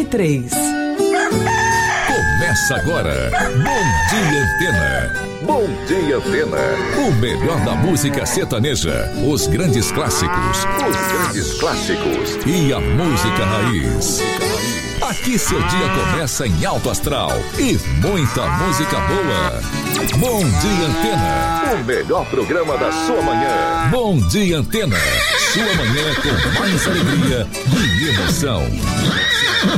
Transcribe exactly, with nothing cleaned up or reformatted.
três. Começa agora, Bom Dia Antena. Bom Dia Antena. O melhor da música sertaneja, os grandes clássicos, os grandes clássicos e a música raiz. Aqui seu dia começa em alto astral e muita música boa. Bom Dia Antena, o melhor programa da sua manhã. Bom Dia Antena, sua manhã com mais alegria e emoção.